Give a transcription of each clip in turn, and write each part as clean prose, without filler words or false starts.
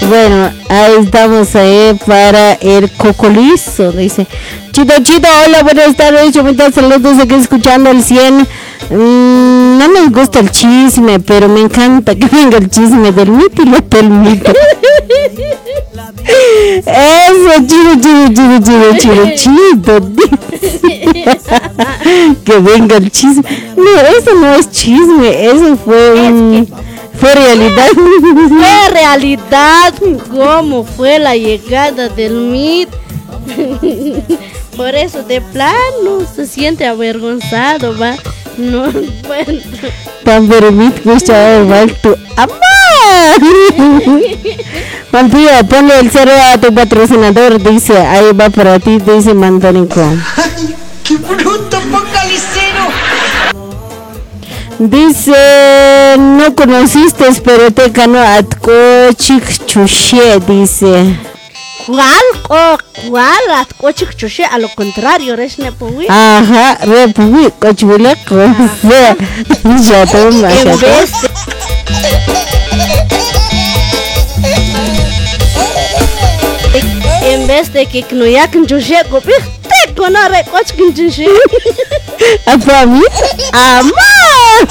Bueno, ahí estamos ahí para el cocolizo, dice. Chito, hola, buenas tardes, Chomita, saludos aquí escuchando el 100. No me gusta el chisme, pero me encanta que venga el chisme del mito y lo del mito. Eso, chito. Que venga el chisme. No, eso no es chisme, eso fue realidad. Fue realidad. ¿Cómo fue la llegada del MIT? Por eso de plano se siente avergonzado, va. No, bueno. Tan vermit gusta tu amor. Juan Pío, ponle el cero a tu patrocinador, dice, ahí va para ti, dice Mantónico. ¡Ay, qué bruto focalicero! Dice, no conociste, pero te ganó a Cochic Chuché, dice. ¿Cuál? Cochic Chuché, a lo contrario, resne puwi. Ajá, repuwi, cochibuleco. Ya toma, ya toma. En vez de que no ya que chuché, te conare cochic chuché. ¿A para mí? ¡Amor!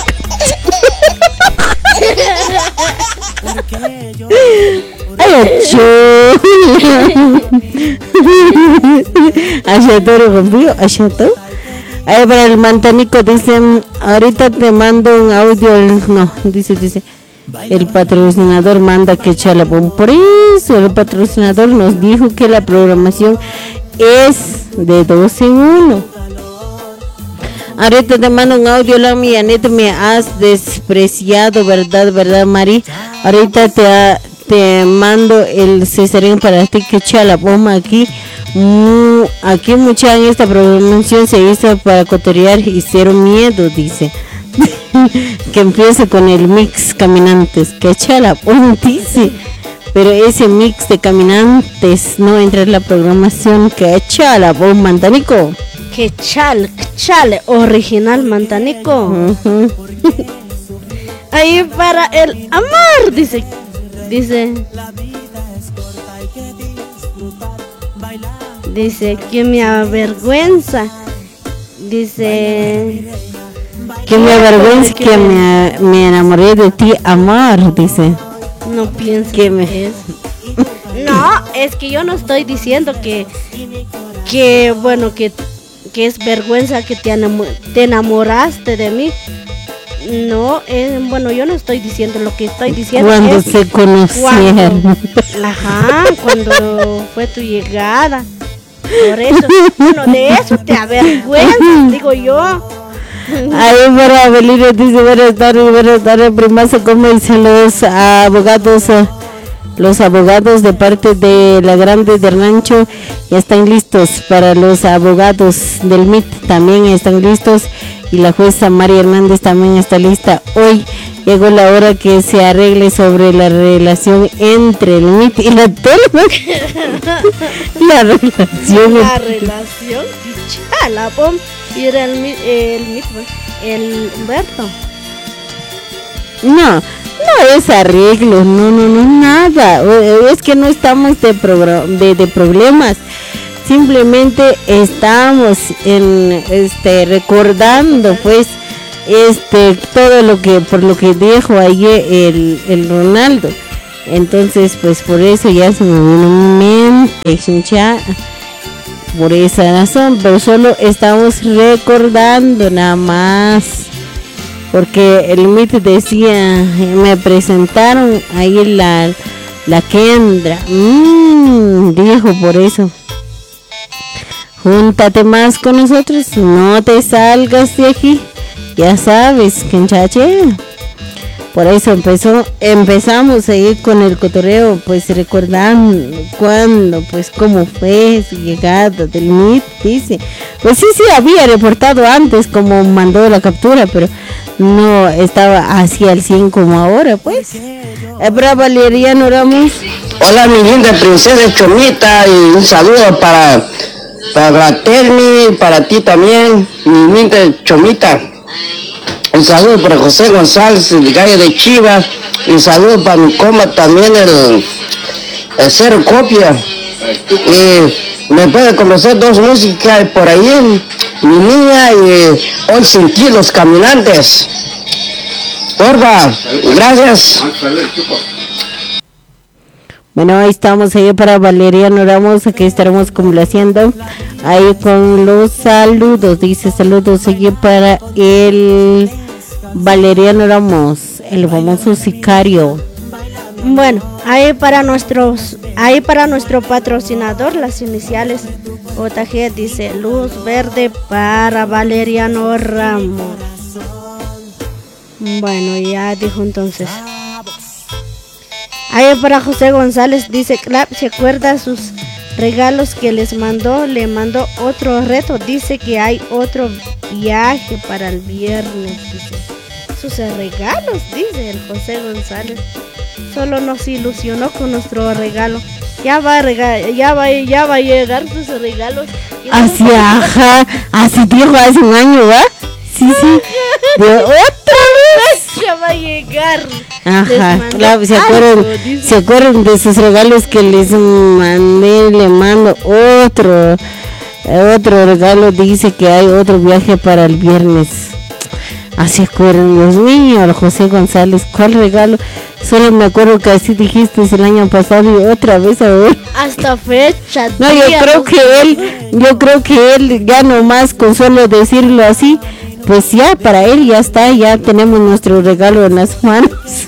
Ayatoro conmigo, Ayato. Ahí para el Mantánico dicen, ahorita te mando un audio, no, dice, el patrocinador manda que chalabón. Por eso el patrocinador nos dijo que la programación es de 2 en 1. Ahorita te mando un audio, la mía, neta, me has despreciado, ¿verdad, Mari? Ahorita te mando el cesarín para ti, que echa la bomba aquí. Aquí mucha en esta programación se hizo para cotorear y cero miedo, dice. Que empiece con el mix caminantes, que echa la bomba, dice. Pero ese mix de caminantes no entra en la programación, que echa la bomba, Mantánico. Que chale, original Mantánico. Ahí para el amor, dice que me avergüenza, dice que me avergüenza que me enamoré de ti, amor, dice. No pienso que me es. No, es que yo no estoy diciendo que es vergüenza que te enamoraste de mí. No, bueno, yo no estoy diciendo, lo que estoy diciendo cuando es se conocieron. Cuando fue tu llegada. Por eso, bueno, de eso te avergüenzas, digo yo. Ahí para Belino dice, buenas tardes, primazo, ¿cómo dicen los abogados de parte de la Grande de Rancho? Ya están listos. Para los abogados del MIT también están listos, y la jueza María Hernández también está lista. Hoy llegó la hora que se arregle sobre la relación entre el MIT y la tele. La relación, la pom y era el MIT, el Humberto. No es arreglo, no, nada. Es que no estamos de problemas. Simplemente estamos recordando, pues, todo lo que, por lo que dijo ayer el Ronaldo. Entonces, pues, por eso ya se me vino en mente, ya, por esa razón. Pero solo estamos recordando nada más. Porque el mito decía, me presentaron ahí la Kendra. Dijo, por eso. Júntate más con nosotros, no te salgas de aquí. Ya sabes, muchache. Por eso empezamos a ir con el cotorreo, pues recordando cuándo, pues cómo fue su llegada del MIT, dice. Pues sí, había reportado antes como mandó la captura, pero no estaba así al 100 como ahora, pues. Ebra Valeriano Ramos. Hola, mi linda princesa Chomita, y un saludo para la Termi, para ti también, mi linda Chomita. Un saludo para José González, el gallo de Chivas. Un saludo para mi coma también, cero copia. Y me puede conocer dos músicas por ahí, mi niña y hoy sin ti, los caminantes. Porfa, gracias. Bueno, ahí estamos ahí para Valeriano Ramos, aquí estaremos complaciendo ahí con los saludos. Dice saludos ahí para el Valeriano Ramos, el famoso sicario. Bueno, ahí para nuestro patrocinador, las iniciales OTG dice luz verde para Valeriano Ramos. Bueno, ya dijo entonces. Ahí para José González dice, Clap, ¿se acuerda sus regalos que les mandó? Le mandó otro reto, dice que hay otro viaje para el viernes, dice. Sus regalos, dice el José González. Solo nos ilusionó con nuestro regalo. Ya va a llegar sus regalos. Así, ajá, así dijo hace un año, ¿va? Sí, de otra vez. Ya va a llegar. Ajá, claro, se acuerdan de esos regalos que les mandé, le mando otro regalo, dice que hay otro viaje para el viernes. Así acuerdan, Dios mío, el José González, ¿cuál regalo? Solo me acuerdo que así dijiste el año pasado y otra vez a ver. Hasta fecha. No, yo creo que él ya nomás con solo decirlo así, pues ya para él ya está, ya tenemos nuestro regalo en las manos.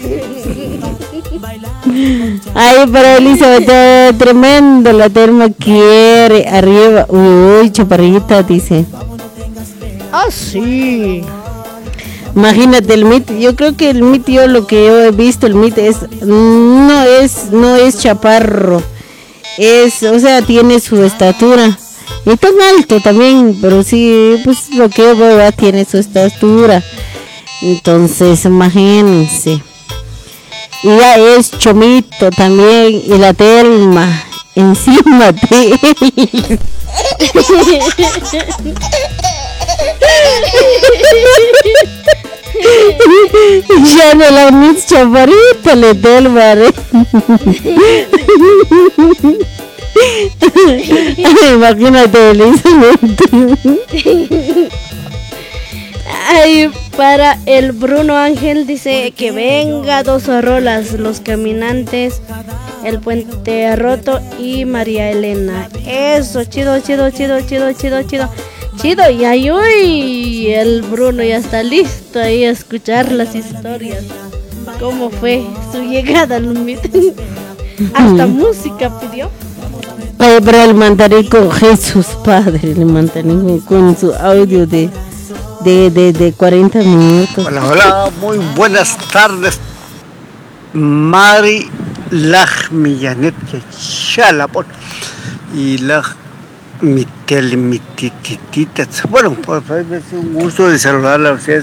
Ay, para Elizabeth, tremendo, la terma quiere arriba. Uy, chaparrita, dice. Ah, sí. Imagínate el MIT, yo creo que el MIT, yo lo que yo he visto, el MIT no es chaparro, o sea, tiene su estatura, y tan alto también, pero sí, pues lo que yo veo tiene su estatura, entonces imagínense, y ya es Chomito también, y la Telma, encima de él. Ya no la mis chaparrita le del barre. Imagínate, Elizabeth. Ay, para el Bruno Ángel dice que venga 2 rolas, Los Caminantes, El Puente Roto y María Elena. Eso, chido. Chido, y ahí uy, el Bruno ya está listo ahí a escuchar las historias. ¿Cómo fue su llegada al meeting? Hasta música pidió. Para el Mantarico, Jesús Padre, el Mantarico con su audio de 40 minutos. Hola, muy buenas tardes. Mari Laj Millanet Chalapot y Laj mi titita. Bueno, pues es un gusto de saludarla a ustedes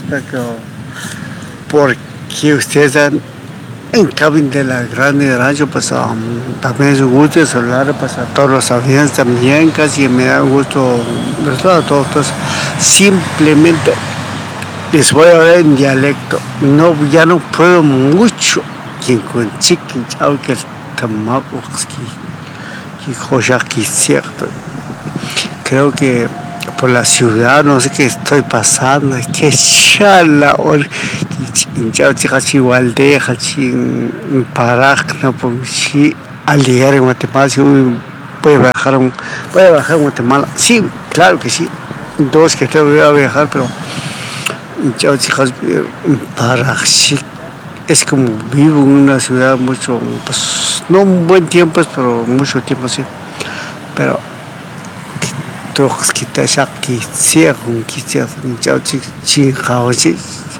porque ustedes están en cabin de la Grande Rancho, pues también es un gusto de saludar pues, a todos los audiencias también, casi me da gusto ver a todos. Entonces, simplemente les voy a hablar en dialecto. No, ya no puedo mucho. Quien con chiquen chao que el tamaco que joya que cierto. Creo que por la ciudad, no sé qué estoy pasando, es que chala, ya chihualde, en Paraj, no al llegar en Guatemala, si puede bajar a Guatemala, sí, claro que sí, 2 que tengo que viajar, pero ya en Paraj, sí, es como vivo en una ciudad mucho, pues, no un buen tiempo, pero mucho tiempo sí, pero todos que te saqué cierro que cierro chao chingao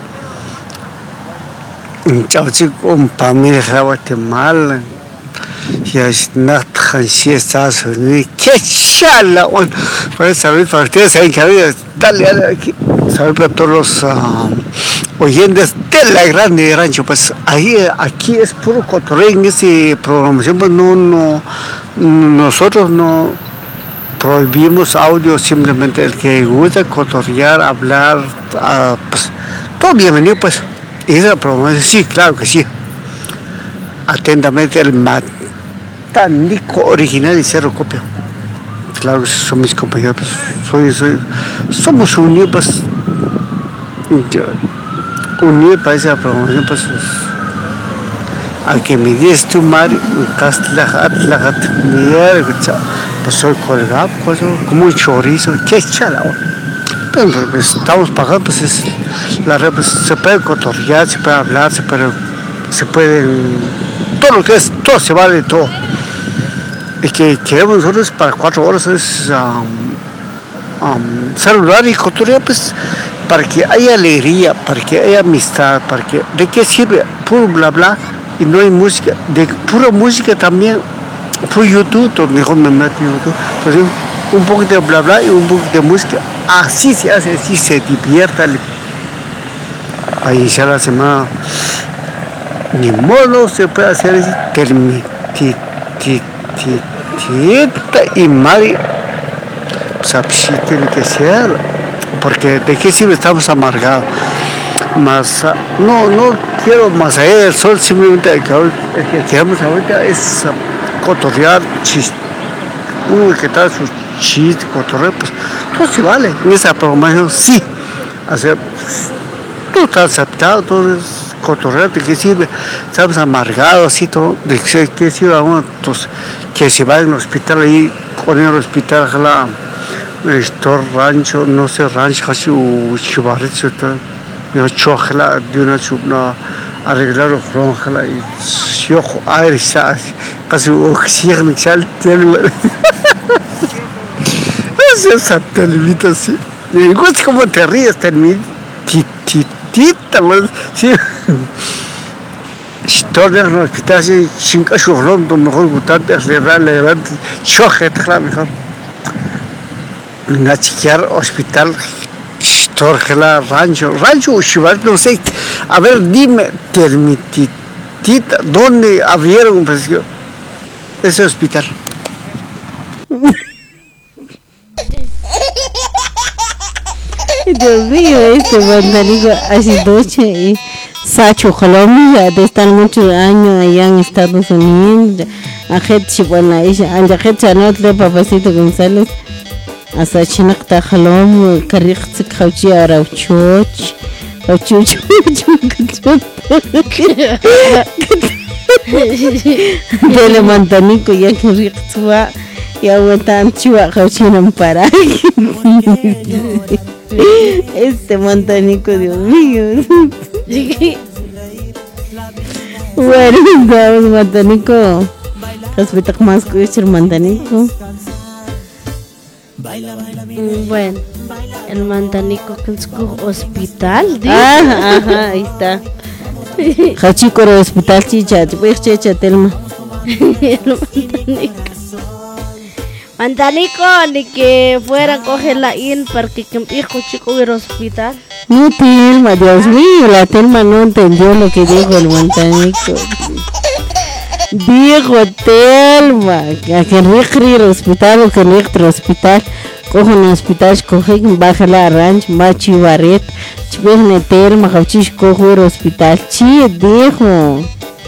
chao un familia Guatemala ya es nada si estás ni que chala para saber para ustedes saben que dale aquí saber para todos los oyentes de la Grande Rancho, pues ahí aquí es puro cotorreo en esa programación, pues no nosotros no prohibimos audio, simplemente el que gusta cotorrear, hablar, pues todo bienvenido, pues. Y esa programación, sí, claro que sí. Atentamente el Nico original y cero copia. Claro, son mis compañeros, pues, somos unidos, pues, unidos para esa promoción, pues, al que me dices tú, Mario, pues soy colgado, pues, como un chorizo, qué chala. Pero pues, estamos pagando, pues, pues, se puede cotorrear, se puede hablar, se puede, todo lo que es, todo se vale, todo. Y que queremos nosotros para 4 horas es saludar y cotorrear, pues, para que haya alegría, para que haya amistad, ¿de qué sirve? Puro bla bla y no hay música, de pura música también, por YouTube, mejor me meto en YouTube, pues, un poco de bla bla y un poco de música, así se hace, así se divierta, para iniciar la semana, ni modo se puede hacer así, y Mari, pues así tiene que ser, porque de qué sirve estamos amargados, más no quiero más allá del sol, simplemente el que queremos ahorita es cotorrear, uno que tal sus chistes, cotorrear, pues todo se vale, en esa programación sí, hacer, todo está aceptado, todo es cotorrear, ¿de qué sirve? Estamos amargados, así todo, ¿de qué sirve a uno? Pues, que se va al hospital ahí, con el hospital, ojalá, rancho, no sé, rancho, casi un chivarrito, yo ojalá, de una arreglar los flojos, ojalá, y yo, aire, casi oxígeno, sal, ese satelita así, me gusta cómo te ríes, titita, sí. Todo en el hospital, así, sin que yo rompo, mejor gustante, levante, choque, mejor. Una chiquera hospital, torjela, rancho, no sé. A ver, dime, termitita, ¿dónde abrieron ese hospital? Dios mío, este bandaligo hace noche y Sacho, Colombia, de estar muchos años allá en Estados Unidos. A gente, bueno, ella, a gente, no le papacito González. A Sachinakta, Colombia, Carrick, Cauchi, Arauchoch, Dele Mantanico, ya que Rixua, y aguantan Chua, Cauchinam para. Este Mantanico, Dios mío. Bueno, vamos, Mantanico. Respeta más que el Mantanico. Bueno, el Mantanico que es un hospital. Ajá, ahí está. Hachico el hospital chicha, te puedes checha telma. El Mantanico, ni que fuera a coger la in para que hijo chico ir al hospital. No, Telma, Dios mío, la Telma no entendió lo que dijo el Mantanico. Dijo Telma, a que recri el hospital o que recri el hospital, coge un hospital, coge, baja la ranch, va chivarret, chiverne Telma, cauchish coge el hospital, chi, dijo.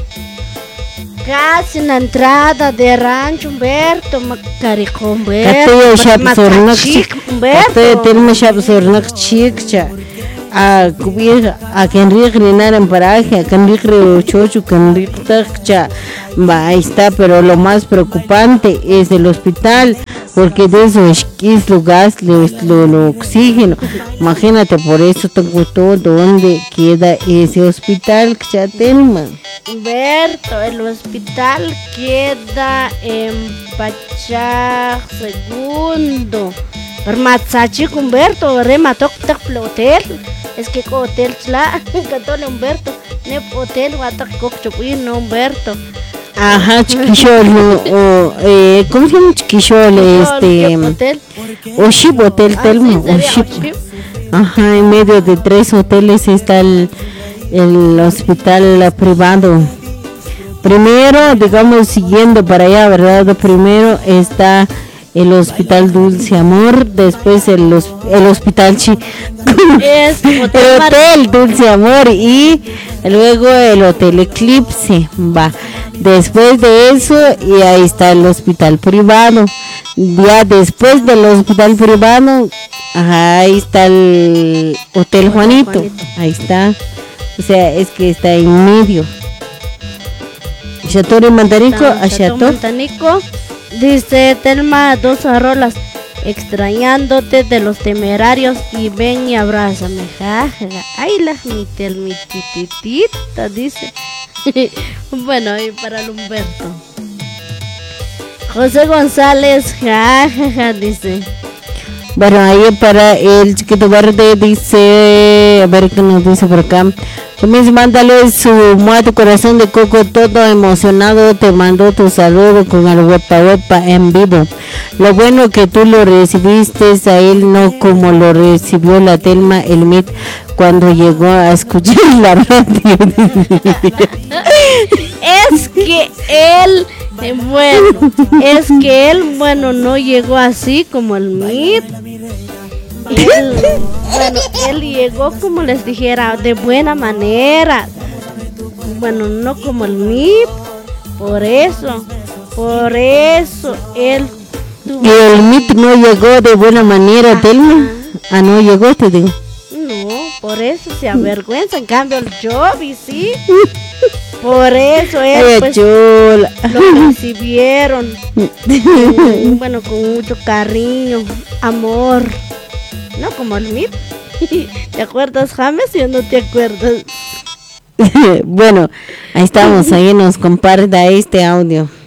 Casi en la entrada de rancho Humberto, Macarico Humberto, Cateo shap sornak Humberto. Cateo Telma shap sornak chikcha. A cubrir a quien riegrinar en paraje, a quien riegre chocho, quien riegre ahí está, pero lo más preocupante es el hospital, porque de eso es lo gas, lo oxígeno. Imagínate, por eso tengo todo donde queda ese hospital, Telma. Humberto, el hospital queda en Pachá Segundo. Pero Matsachi Humberto, remató el hotel. Es que hotel la cantó Humberto, ne hotel watak cochuin Humberto. Ajá, chiquishol, ¿cómo se llama chiquishol? Hotel. Oship Hotel Telma, Oship. Ajá, en medio de 3 hoteles está el hospital privado. Primero, digamos, siguiendo para allá, ¿verdad? Primero está el hospital Dulce Amor, después el hospital el hotel Dulce Amor y luego el hotel Eclipse, va. Después de eso, y ahí está el hospital privado. Ya después del hospital privado, ajá, ahí está el Hotel Juanito. Ahí está. O sea, es que está en medio. Chateau Mantanico, a Chateau Chateau. Mantanico. Dice Telma, 2 rolas. Extrañándote de los Temerarios y ven y abrázame. Jajaja. Ay, mi telmitititita, dice. Bueno, y para el Humberto. José González, jajaja, dice. Bueno, ahí para el Chiquito Verde dice, a ver qué nos dice por acá. También mándale su muerto corazón de coco, todo emocionado, te mandó tu saludo con el huepa en vivo. Lo bueno que tú lo recibiste a él, no como lo recibió la Telma el Mit cuando llegó a escuchar la radio. Es que él, no llegó así como el Mit. Él llegó, como les dijera, de buena manera. Bueno, no como el MIP. Por eso él tuvo... Y el MIP no llegó de buena manera, Telma. Ah, no llegó, te digo. No, por eso se avergüenza. En cambio el Jovi, sí. Por eso él, pues, lo recibieron. Bueno, con mucho cariño, amor. No como el MIP. ¿Te acuerdas, James? ¿O no te acuerdas? Bueno, ahí estamos, ahí nos comparta este audio.